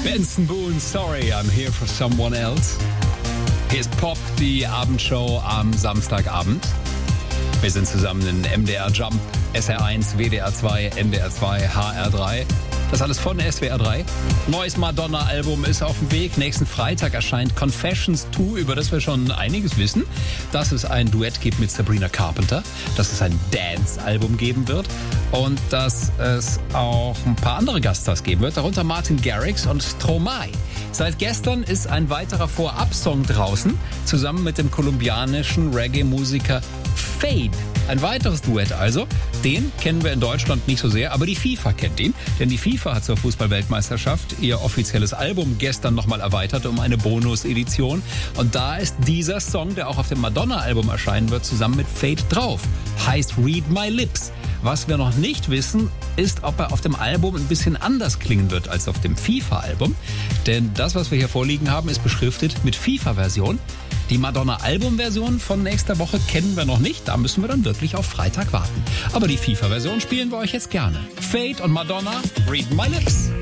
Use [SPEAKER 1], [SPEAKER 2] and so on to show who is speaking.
[SPEAKER 1] Benson Boone, sorry, I'm here for someone else. Hier ist Pop, die Abendshow am Samstagabend. Wir sind zusammen in MDR Jump, SR1, WDR 2, NDR 2, HR3. Das alles von SWR 3. Neues Madonna-Album ist auf dem Weg. Nächsten Freitag erscheint Confessions 2, über das wir schon einiges wissen. Dass es ein Duett gibt mit Sabrina Carpenter. Dass es ein Dance-Album geben wird. Und dass es auch ein paar andere Gaststars geben wird. Darunter Martin Garrix und Stromae. Seit gestern ist ein weiterer Vorab-Song draußen. Zusammen mit dem kolumbianischen Reggae-Musiker Fade. Ein weiteres Duett also. Den kennen wir in Deutschland nicht so sehr, aber die FIFA kennt ihn. Denn die FIFA hat zur Fußball-Weltmeisterschaft ihr offizielles Album gestern nochmal erweitert um eine Bonus-Edition. Und da ist dieser Song, der auch auf dem Madonna-Album erscheinen wird, zusammen mit Fade drauf. Heißt Read My Lips. Was wir noch nicht wissen, ist, ob er auf dem Album ein bisschen anders klingen wird als auf dem FIFA-Album. Denn das, was wir hier vorliegen haben, ist beschriftet mit FIFA-Version. Die Madonna-Album-Version von nächster Woche kennen wir noch nicht. Da müssen wir dann wirklich auf Freitag warten. Aber die FIFA-Version spielen wir euch jetzt gerne. Fade und Madonna, Read My Lips.